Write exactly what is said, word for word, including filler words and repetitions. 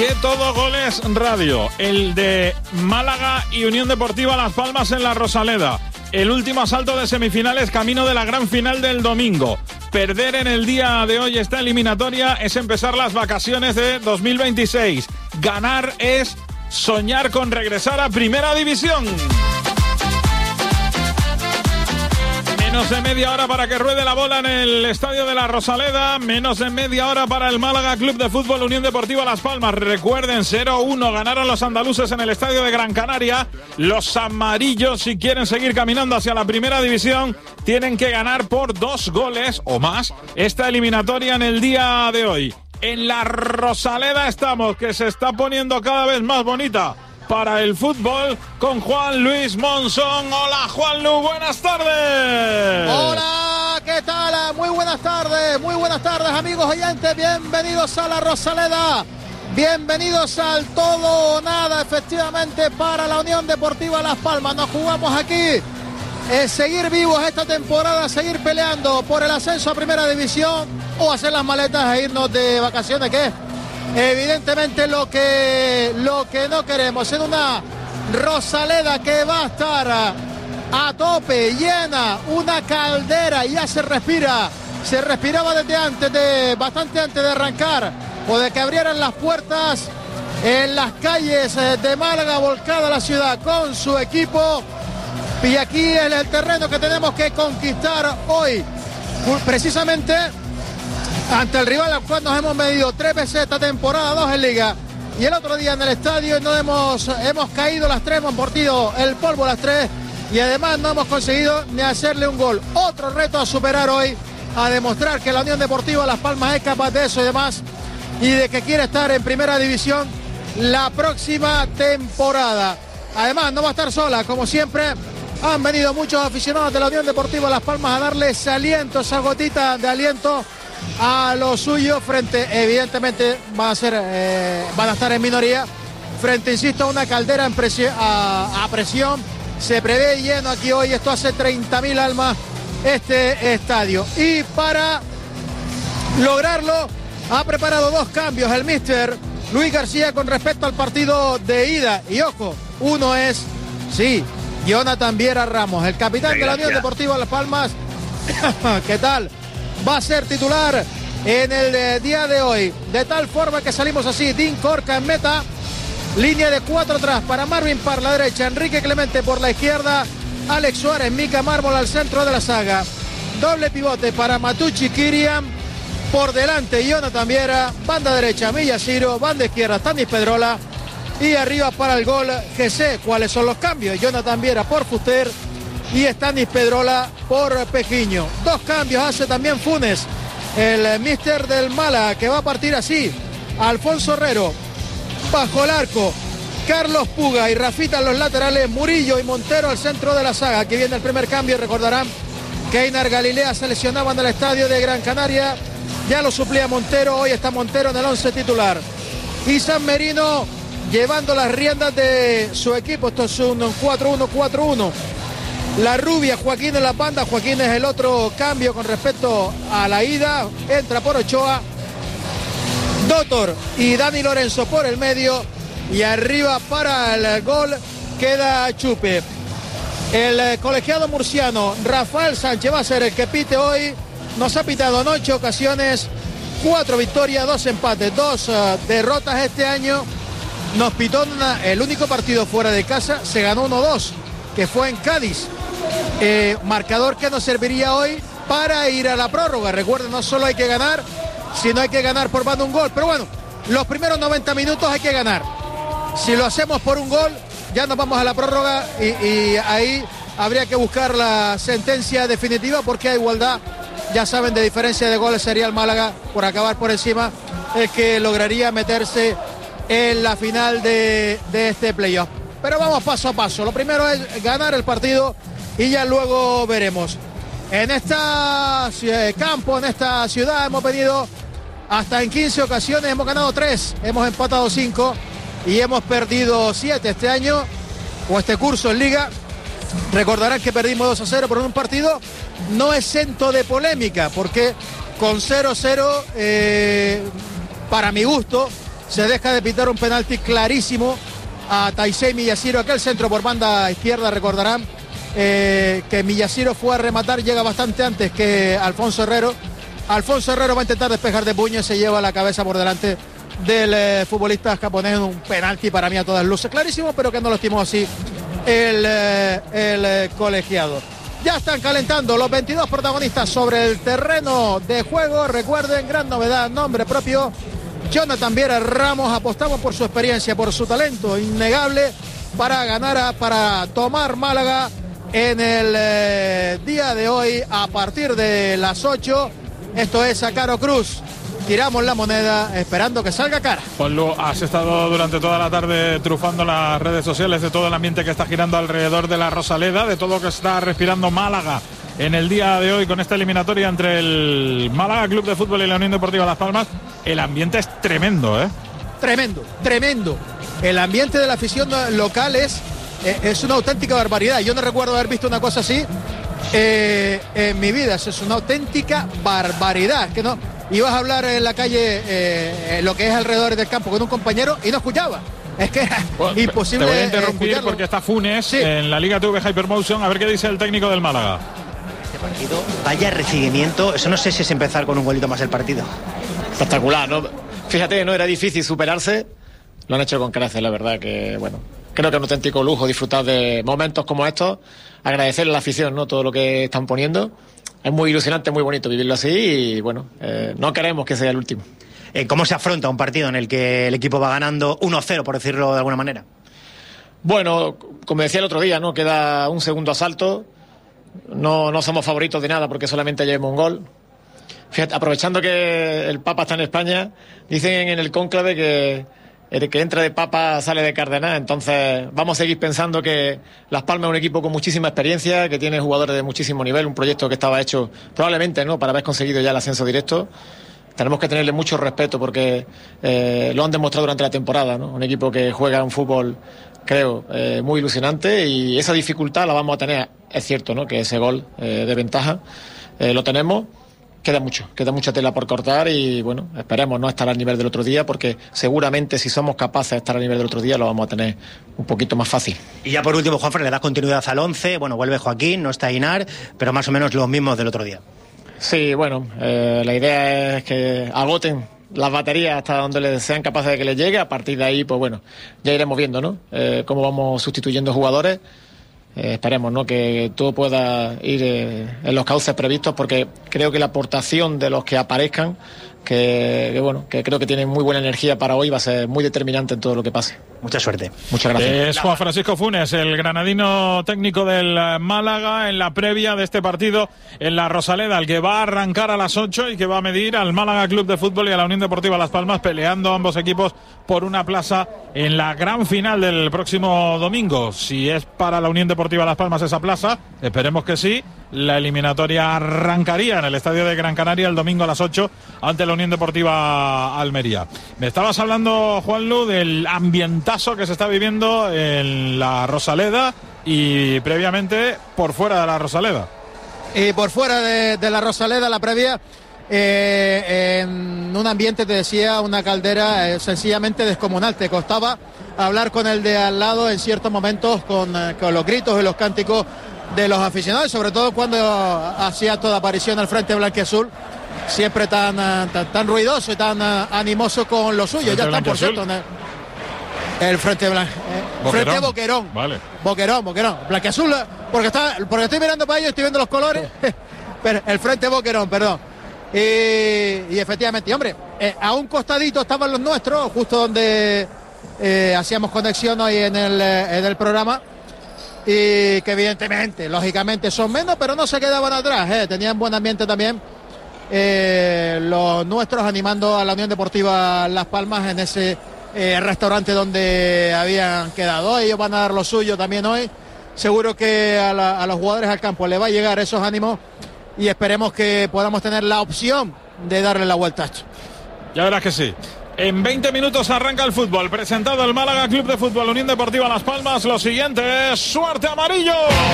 Que Todo Goles Radio, el de Málaga y Unión Deportiva Las Palmas en la Rosaleda. El último asalto de semifinales camino de la gran final del domingo. Perder en el día de hoy esta eliminatoria es empezar las vacaciones de dos mil veintiséis. Ganar es soñar con regresar a Primera División. Menos de media hora para que ruede la bola en el estadio de la Rosaleda. Menos de media hora para el Málaga Club de Fútbol Unión Deportiva Las Palmas. Recuerden, cero uno ganaron los andaluces en el estadio de Gran Canaria. Los amarillos, si quieren seguir caminando hacia la Primera División, tienen que ganar por dos goles o más esta eliminatoria en el día de hoy. En la Rosaleda estamos, que se está poniendo cada vez más bonita para el fútbol, con Juan Luis Monzón. Hola, Juan Lu, buenas tardes. Hola, ¿qué tal? Muy buenas tardes, muy buenas tardes, amigos oyentes. Bienvenidos a la Rosaleda. Bienvenidos al todo o nada, efectivamente, para la Unión Deportiva Las Palmas. Nos jugamos aquí eh, seguir vivos esta temporada, seguir peleando por el ascenso a Primera División o hacer las maletas e irnos de vacaciones, ¿qué? Evidentemente lo que, lo que no queremos, en una Rosaleda que va a estar a, a tope, llena, una caldera, ya se respira, se respiraba desde antes, de, bastante antes de arrancar, o de que abrieran las puertas en las calles de Málaga, volcada la ciudad con su equipo, y aquí es el terreno que tenemos que conquistar hoy, precisamente ante el rival al cual nos hemos medido tres veces esta temporada, dos en Liga, y el otro día en el estadio no hemos, hemos caído las tres, hemos mordido el polvo las tres, y además no hemos conseguido ni hacerle un gol. Otro reto a superar hoy, a demostrar que la Unión Deportiva Las Palmas es capaz de eso y demás, y de que quiere estar en Primera División la próxima temporada. Además no va a estar sola, como siempre, han venido muchos aficionados de la Unión Deportiva Las Palmas a darle ese aliento, esa gotita de aliento a lo suyo, frente, evidentemente van a ser, eh, van a estar en minoría, frente, insisto, a una caldera en presión, a, a presión. Se prevé lleno aquí hoy, esto hace treinta mil almas este estadio, y para lograrlo ha preparado dos cambios el míster Luis García con respecto al partido de ida, y ojo, uno es, sí, Jonathan Viera Ramos, el capitán de la Unión Deportiva Las Palmas. ¿Qué tal? Va a ser titular en el eh, día de hoy, de tal forma que salimos así: Dean Corca en meta, línea de cuatro atrás para Marvin Parr la derecha, Enrique Clemente por la izquierda, Alex Suárez, Mica Mármol al centro de la saga, doble pivote para Matucci Kirian, por delante Jonathan Viera, banda derecha Milla Ciro, banda izquierda Tanis Pedrola, y arriba para el gol, que sé cuáles son los cambios: Jonathan Viera por Fuster y Stanis Pedrola por Pejiño. Dos cambios hace también Funes, el míster del Málaga, que va a partir así: Alfonso Herrero bajo el arco, Carlos Puga y Rafita en los laterales, Murillo y Montero al centro de la saga. Aquí viene el primer cambio. Recordarán que Einar Galilea se lesionaba en el estadio de Gran Canaria, ya lo suplía Montero, hoy está Montero en el once titular, y San Merino llevando las riendas de su equipo. Esto es un cuatro uno cuatro uno. La Rubia, Joaquín en la banda. Joaquín es el otro cambio con respecto a la ida. Entra por Ochoa, Dotor y Dani Lorenzo por el medio. Y arriba para el gol queda Chupe. El colegiado murciano Rafael Sánchez va a ser el que pite hoy. Nos ha pitado en ocho ocasiones, cuatro victorias, dos empates, dos uh, derrotas este año. Nos pitó una, el único partido fuera de casa, se ganó uno dos, que fue en Cádiz. Eh, marcador que nos serviría hoy para ir a la prórroga. Recuerden, no solo hay que ganar, sino hay que ganar por más de un gol. Pero bueno, los primeros noventa minutos hay que ganar. Si lo hacemos por un gol, ya nos vamos a la prórroga, y, y ahí habría que buscar la sentencia definitiva, porque a igualdad, ya saben, de diferencia de goles sería el Málaga, por acabar por encima, el que lograría meterse en la final de, de este playoff. Pero vamos paso a paso. Lo primero es ganar el partido y ya luego veremos. En este campo, en esta ciudad, hemos venido hasta en quince ocasiones, hemos ganado tres, hemos empatado cinco y hemos perdido siete este año, o este curso en Liga. Recordarán que perdimos dos a cero por un partido no exento de polémica, porque con cero cero, eh, para mi gusto, se deja de pitar un penalti clarísimo a Taisei Miyashiro, aquel centro por banda izquierda, recordarán eh, que Miyashiro fue a rematar, llega bastante antes que Alfonso Herrero. Alfonso Herrero va a intentar despejar de puño y se lleva la cabeza por delante del eh, futbolista japonés. Un penalti para mí a todas luces clarísimo, pero que no lo estimó así el, eh, el eh, colegiado. Ya están calentando los veintidós protagonistas sobre el terreno de juego. Recuerden, gran novedad, nombre propio, Jonathan Viera Ramos. Apostamos por su experiencia, por su talento innegable para ganar, a, para tomar Málaga en el eh, día de hoy a partir de las ocho. Esto es a Caro Cruz. Tiramos la moneda esperando que salga cara. Juanlu, has estado durante toda la tarde trufando las redes sociales de todo el ambiente que está girando alrededor de la Rosaleda, de todo lo que está respirando Málaga en el día de hoy con esta eliminatoria entre el Málaga Club de Fútbol y la Unión Deportiva Las Palmas. El ambiente es tremendo, ¿eh? Tremendo, tremendo. El ambiente de la afición local es, eh, es una auténtica barbaridad. Yo no recuerdo haber visto una cosa así eh, en mi vida. Es una auténtica barbaridad. Que no ibas a hablar en la calle, eh, lo que es alrededor del campo, con un compañero y no escuchaba. Es que era bueno, imposible. Te voy a interrumpir escucharlo. Porque está Funes sí. en la Liga T V Hypermotion. A ver qué dice el técnico del Málaga. Este partido, vaya recibimiento. Eso no sé si es empezar con un golito más el partido. Espectacular, ¿no? Fíjate, no era difícil superarse. Lo han hecho con creces, la verdad que, bueno, creo que es un auténtico lujo disfrutar de momentos como estos. Agradecerle a la afición, ¿no? Todo lo que están poniendo. Es muy ilusionante, muy bonito vivirlo así y, bueno, eh, no queremos que sea el último. Eh, ¿Cómo se afronta un partido en el que el equipo va ganando uno cero, por decirlo de alguna manera? Bueno, como decía el otro día, ¿no? Queda un segundo asalto. No, no somos favoritos de nada porque solamente llevamos un gol. Fíjate, aprovechando que el Papa está en España, dicen en el cónclave que el que entra de Papa sale de Cardenal. Entonces vamos a seguir pensando que Las Palmas es un equipo con muchísima experiencia, que tiene jugadores de muchísimo nivel, un proyecto que estaba hecho probablemente, ¿no?, para haber conseguido ya el ascenso directo. Tenemos que tenerle mucho respeto porque eh, lo han demostrado durante la temporada, ¿no? Un equipo que juega un fútbol, creo, eh, muy ilusionante, y esa dificultad la vamos a tener. Es cierto, ¿no?, que ese gol eh, de ventaja eh, lo tenemos. Queda mucho, queda mucha tela por cortar y, bueno, esperemos no estar al nivel del otro día, porque seguramente si somos capaces de estar al nivel del otro día lo vamos a tener un poquito más fácil. Y ya por último, Juanfran, le da continuidad al once, bueno, vuelve Joaquín, no está Inar, pero más o menos los mismos del otro día. Sí, bueno, eh, la idea es que agoten las baterías hasta donde les sean capaces de que les llegue. A partir de ahí, pues bueno, ya iremos viendo, ¿no?, eh, cómo vamos sustituyendo jugadores. Eh, esperemos, ¿no?, que todo pueda ir eh, en los cauces previstos, porque creo que la aportación de los que aparezcan, que, que bueno, que creo que tienen muy buena energía para hoy, va a ser muy determinante en todo lo que pase. Mucha suerte. Muchas gracias. Es Juan Francisco Funes, el granadino técnico del Málaga, en la previa de este partido en la Rosaleda, el que va a arrancar a las ocho y que va a medir al Málaga Club de Fútbol y a la Unión Deportiva Las Palmas, peleando ambos equipos por una plaza en la gran final del próximo domingo. Si es para la Unión Deportiva Las Palmas esa plaza, esperemos que sí. La eliminatoria arrancaría en el estadio de Gran Canaria el domingo a las ocho ante la Unión Deportiva Almería. Me estabas hablando, Juanlu, del ambientazo que se está viviendo en la Rosaleda y previamente por fuera de la Rosaleda. Y por fuera de, de la Rosaleda, la previa, eh, en un ambiente, te decía, una caldera eh, sencillamente descomunal. Te costaba hablar con el de al lado en ciertos momentos con, eh, con los gritos y los cánticos de los aficionados, sobre todo cuando hacía toda aparición al frente blanquiazul, siempre tan, tan, tan ruidoso y tan uh, animoso con lo suyo. Ya están, por cierto, en el, el frente blanco, eh, Boquerón. Frente Boquerón. Vale. Boquerón, Boquerón. Blanquiazul, porque está, porque estoy mirando para ellos, estoy viendo los colores. Pero el frente Boquerón, perdón. Y, y efectivamente, y hombre, eh, a un costadito estaban los nuestros, justo donde eh, hacíamos conexión hoy en el, eh, en el programa. Y que evidentemente, lógicamente son menos, pero no se quedaban atrás, ¿eh? Tenían buen ambiente también eh, los nuestros, animando a la Unión Deportiva Las Palmas en ese eh, restaurante donde habían quedado. Ellos van a dar lo suyo también hoy. Seguro que a, la, a los jugadores al campo les va a llegar esos ánimos y esperemos que podamos tener la opción de darle la vuelta a esto. Ya verás que sí. En veinte minutos arranca el fútbol. Presentado el Málaga Club de Fútbol Unión Deportiva Las Palmas. Lo siguiente es Suerte Amarillo.